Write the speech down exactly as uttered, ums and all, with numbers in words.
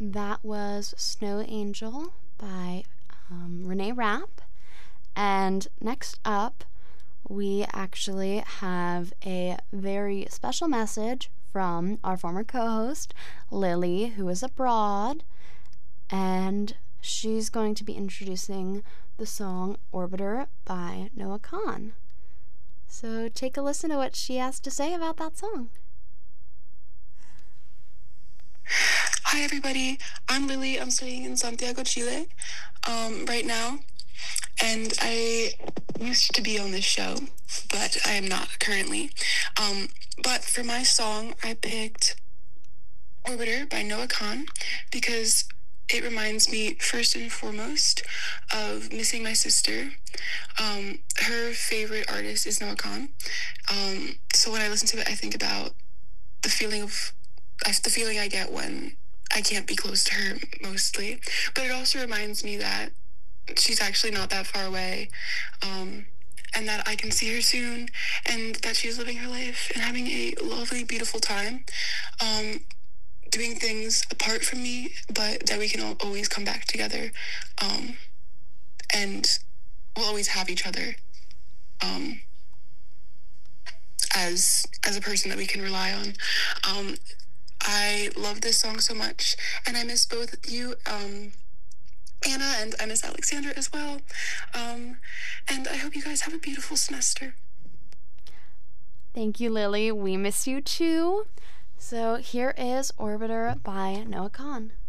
That was Snow Angel by um, Renee Rapp. And next up, we actually have a very special message from our former co host, Lily, who is abroad. And she's going to be introducing the song Orbiter by Noah Kahan. So take a listen to what she has to say about that song. Hi everybody, I'm Lily. I'm studying in Santiago, Chile um, right now, and I used to be on this show, but I am not currently. Um, but for my song, I picked Orbiter by Noah Kahan because it reminds me first and foremost of missing my sister. Um, her favorite artist is Noah Kahan. Um, so when I listen to it, I think about the feeling of the feeling I get when I can't be close to her mostly. But it also reminds me that she's actually not that far away, um, and that I can see her soon, and that she's living her life and having a lovely, beautiful time, um, doing things apart from me, but that we can all always come back together, um, and we'll always have each other um, as as a person that we can rely on. Um, I love this song so much, and I miss both you, um, Anna, and I miss Alexandra as well. Um, and I hope you guys have a beautiful semester. Thank you, Lily. We miss you too. So here is Orbiter by Noah Kahan.